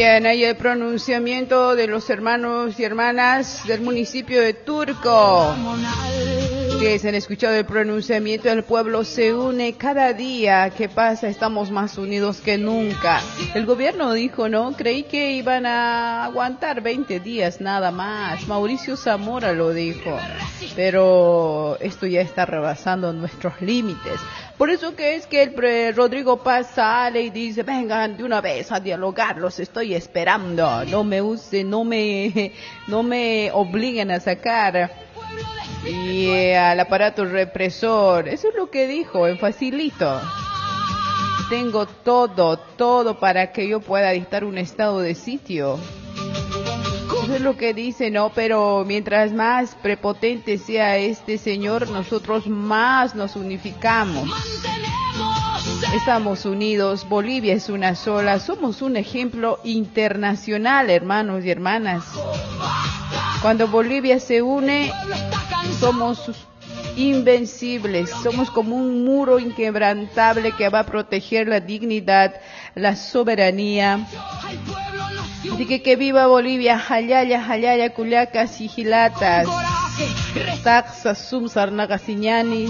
Bien, ahí el pronunciamiento de los hermanos y hermanas del municipio de Turco. Que se han escuchado el pronunciamiento del pueblo se une cada día. ¿Qué pasa? Estamos más unidos que nunca. El gobierno dijo, ¿no? Creí que iban a aguantar 20 días nada más. Mauricio Zamora lo dijo. Pero esto ya está rebasando nuestros límites. Por eso que es que el Rodrigo Paz sale y dice, vengan de una vez a dialogar, los estoy esperando. No me usen, no me obliguen a sacar. Y al aparato represor, eso es lo que dijo, en facilito. Tengo todo para que yo pueda dictar un estado de sitio. Eso es lo que dice, ¿no? Pero mientras más prepotente sea este señor, nosotros más nos unificamos. Estamos unidos, Bolivia es una sola, somos un ejemplo internacional, hermanos y hermanas. Cuando Bolivia se une, somos invencibles, somos como un muro inquebrantable que va a proteger la dignidad, la soberanía. Así que viva Bolivia, Jayaya, Culiaca, Sigilatas, Taxa, Sumsar, Nagasiñani,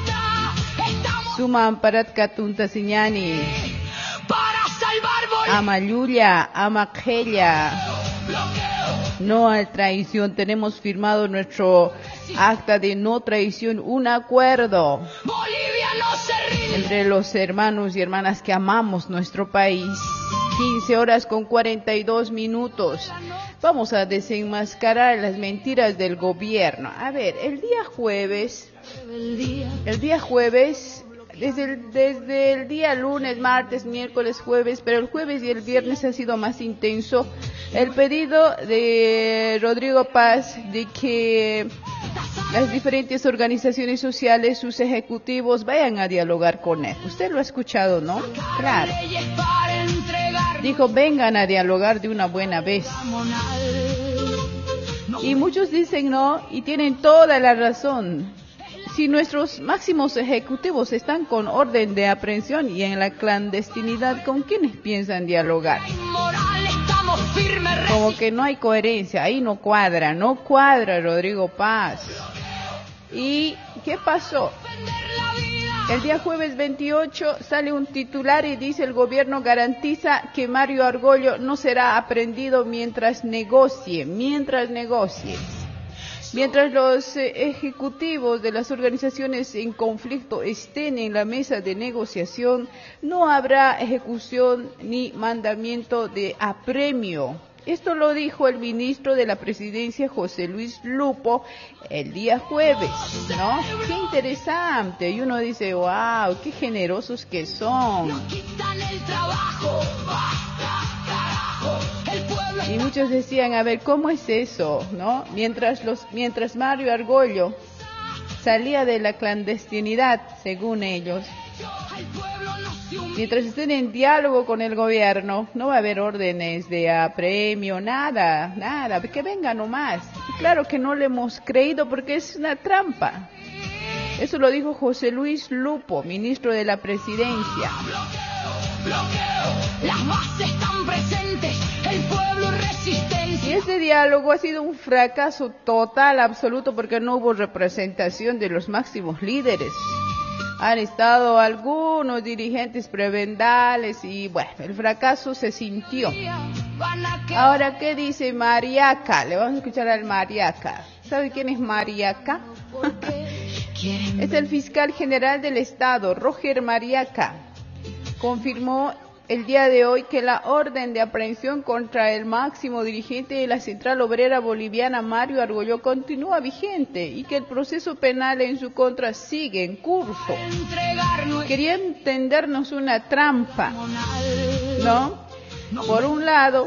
Suma Amparat Katuntaziñani, Ama Yulia, Ama Kella. No a traición, tenemos firmado nuestro acta de no traición, un acuerdo entre los hermanos y hermanas que amamos nuestro país. 15 horas con 42 minutos. Vamos a desenmascarar las mentiras del gobierno. A ver, el día jueves, desde el día lunes, martes, miércoles, jueves, pero el jueves y el viernes ha sido más intenso el pedido de Rodrigo Paz de que las diferentes organizaciones sociales, sus ejecutivos, vayan a dialogar con él. Usted lo ha escuchado, ¿no? Claro. Dijo, vengan a dialogar de una buena vez. Y muchos dicen no, y tienen toda la razón. Si nuestros máximos ejecutivos están con orden de aprehensión y en la clandestinidad, ¿con quiénes piensan dialogar? Como que no hay coherencia, ahí no cuadra Rodrigo Paz. ¿Y qué pasó? El día jueves 28 sale un titular y dice el gobierno garantiza que Mario Argollo no será aprehendido mientras negocie. Mientras los ejecutivos de las organizaciones en conflicto estén en la mesa de negociación, no habrá ejecución ni mandamiento de apremio. Esto lo dijo el ministro de la Presidencia, José Luis Lupo, el día jueves, ¿no? Qué interesante. Y uno dice, wow, qué generosos que son. Y muchos decían, a ver, ¿cómo es eso, no? Mientras Mario Argollo salía de la clandestinidad, según ellos, mientras estén en diálogo con el gobierno, no va a haber órdenes de apremio, nada, que venga nomás. Y claro que no le hemos creído porque es una trampa. Eso lo dijo José Luis Lupo, ministro de la Presidencia. Las bases están presentes, el pueblo resistencia. Y este diálogo ha sido un fracaso total, absoluto, porque no hubo representación de los máximos líderes. Han estado algunos dirigentes prebendales y bueno, el fracaso se sintió. Ahora, ¿qué dice Mariaca? Le vamos a escuchar al Mariaca. ¿Sabe quién es Mariaca? Es el fiscal general del Estado, Roger Mariaca. Confirmó el día de hoy que la orden de aprehensión contra el máximo dirigente de la Central Obrera Boliviana, Mario Argollo, continúa vigente y que el proceso penal en su contra sigue en curso. Querían tendernos una trampa, ¿no? Por un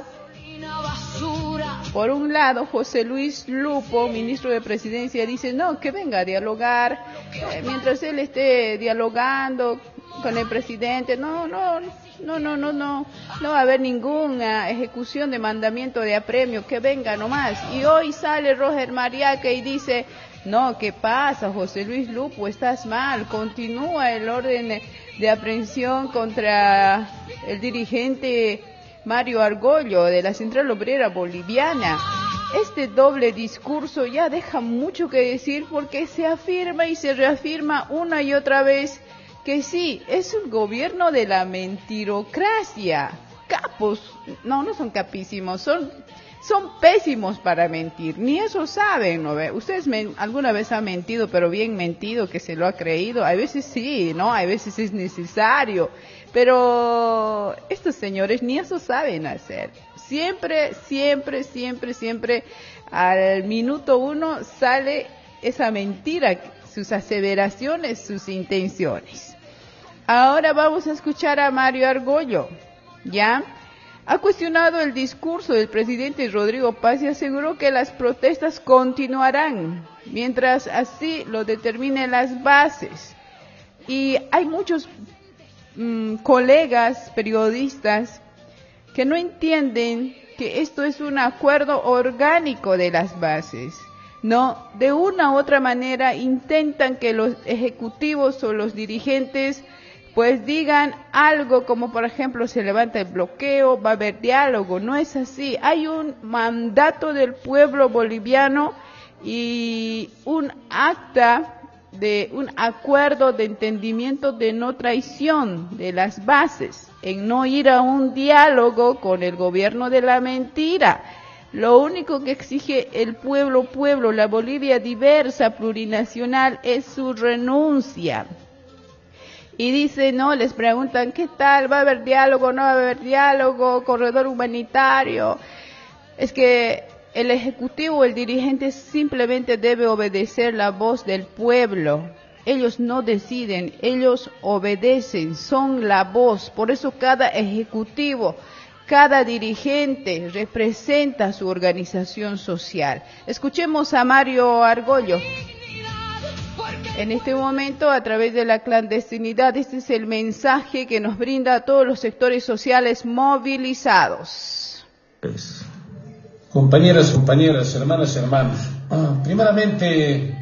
lado, José Luis Lupo, ministro de Presidencia, dice, no, que venga a dialogar, mientras él esté dialogando con el presidente, no va a haber ninguna ejecución de mandamiento de apremio, que venga nomás. Y hoy sale Roger Mariaca y dice, no, ¿qué pasa, José Luis Lupo? Estás mal, continúa el orden de aprehensión contra el dirigente Mario Argollo, de la Central Obrera Boliviana. Este doble discurso ya deja mucho que decir porque se afirma y se reafirma una y otra vez que sí, es un gobierno de la mentirocracia. Capos, no son capísimos, son pésimos para mentir, ni eso saben, ¿no ve? Ustedes alguna vez han mentido, pero bien mentido, que se lo ha creído, a veces sí, ¿no? A veces es necesario, pero estos señores ni eso saben hacer. Siempre, al minuto uno sale esa mentira, sus aseveraciones, sus intenciones. Ahora vamos a escuchar a Mario Argollo, ¿ya? Ha cuestionado el discurso del presidente Rodrigo Paz y aseguró que las protestas continuarán, mientras así lo determinen las bases. Y hay muchos colegas periodistas que no entienden que esto es un acuerdo orgánico de las bases. No, de una u otra manera intentan que los ejecutivos o los dirigentes pues digan algo como, por ejemplo, se levanta el bloqueo, va a haber diálogo. No es así. Hay un mandato del pueblo boliviano y un acta de un acuerdo de entendimiento de no traición de las bases, en no ir a un diálogo con el gobierno de la mentira. Lo único que exige el pueblo, la Bolivia diversa, plurinacional, es su renuncia. Y dice, no, les preguntan, ¿qué tal? ¿Va a haber diálogo? ¿No va a haber diálogo? ¿Corredor humanitario? Es que el ejecutivo, el dirigente simplemente debe obedecer la voz del pueblo. Ellos no deciden, ellos obedecen, son la voz. Por eso cada ejecutivo, cada dirigente representa su organización social. Escuchemos a Mario Argollo. En este momento, a través de la clandestinidad, este es el mensaje que nos brinda a todos los sectores sociales movilizados. Compañeras, hermanas, hermanos, primeramente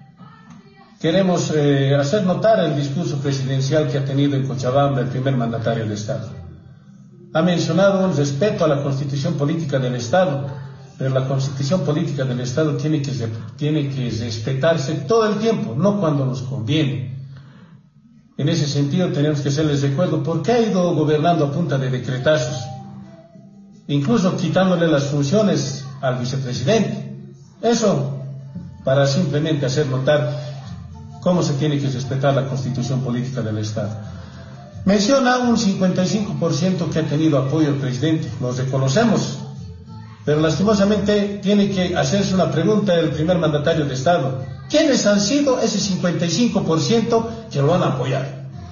queremos hacer notar el discurso presidencial que ha tenido en Cochabamba el primer mandatario del Estado. Ha mencionado un respeto a la Constitución Política del Estado, pero la Constitución Política del Estado tiene que respetarse todo el tiempo, no cuando nos conviene. En ese sentido tenemos que hacerles recuerdo por qué ha ido gobernando a punta de decretazos, incluso quitándole las funciones al vicepresidente. Eso para simplemente hacer notar cómo se tiene que respetar la Constitución Política del Estado. Menciona un 55% que ha tenido apoyo del presidente, lo reconocemos, pero lastimosamente tiene que hacerse una pregunta el primer mandatario de Estado. ¿Quiénes han sido ese 55% que lo han apoyado?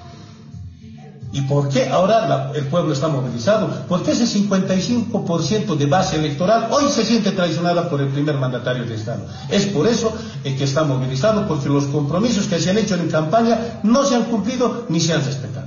¿Y por qué ahora el pueblo está movilizado? ¿Por qué ese 55% de base electoral hoy se siente traicionada por el primer mandatario de Estado? Es por eso que está movilizado, porque los compromisos que se han hecho en campaña no se han cumplido ni se han respetado.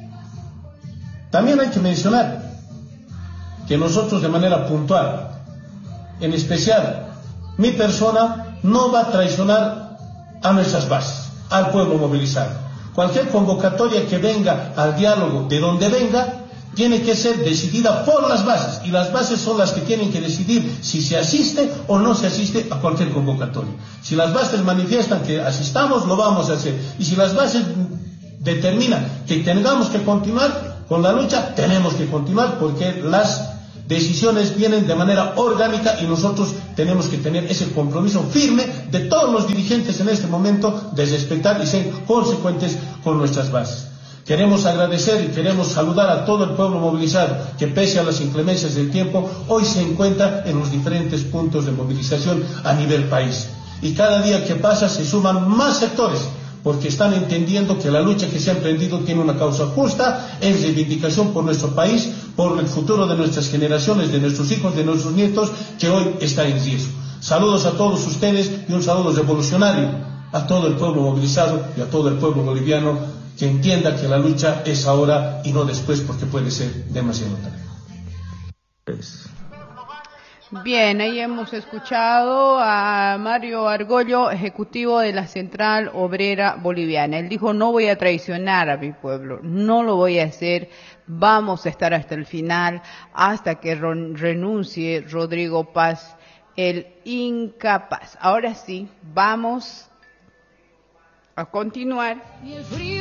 También hay que mencionar que nosotros de manera puntual, en especial mi persona, no va a traicionar a nuestras bases, al pueblo movilizado. Cualquier convocatoria que venga al diálogo, de donde venga, tiene que ser decidida por las bases, y las bases son las que tienen que decidir si se asiste o no se asiste a cualquier convocatoria. Si las bases manifiestan que asistamos, lo vamos a hacer, y si las bases determinan que tengamos que continuar con la lucha, tenemos que continuar, porque las decisiones vienen de manera orgánica y nosotros tenemos que tener ese compromiso firme de todos los dirigentes en este momento de respetar y ser consecuentes con nuestras bases. Queremos agradecer y queremos saludar a todo el pueblo movilizado que, pese a las inclemencias del tiempo, hoy se encuentra en los diferentes puntos de movilización a nivel país. Y cada día que pasa se suman más sectores, porque están entendiendo que la lucha que se ha emprendido tiene una causa justa, es reivindicación por nuestro país, por el futuro de nuestras generaciones, de nuestros hijos, de nuestros nietos, que hoy está en riesgo. Saludos a todos ustedes y un saludo revolucionario a todo el pueblo movilizado y a todo el pueblo boliviano, que entienda que la lucha es ahora y no después, porque puede ser demasiado tarde. Bien, ahí hemos escuchado a Mario Argollo, ejecutivo de la Central Obrera Boliviana. Él dijo, no voy a traicionar a mi pueblo, no lo voy a hacer, Vamos a estar hasta el final, hasta que renuncie Rodrigo Paz, el incapaz. Ahora sí, vamos a continuar.